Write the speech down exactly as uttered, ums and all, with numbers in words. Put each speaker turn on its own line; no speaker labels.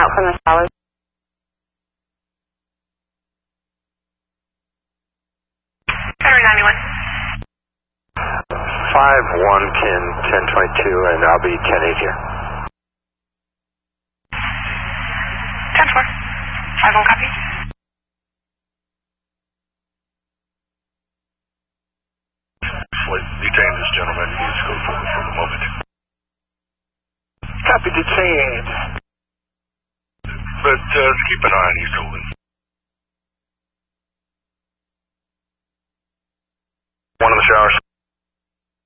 out from the showers.
Battery ninety-one.
five one ten ten twenty-two, and I'll be ten eight here.
ten four. five one copy.
Like, detain this gentleman. He's go forward for the moment.
Copy, detained.
But uh, keep an eye on East Holding. One in the showers.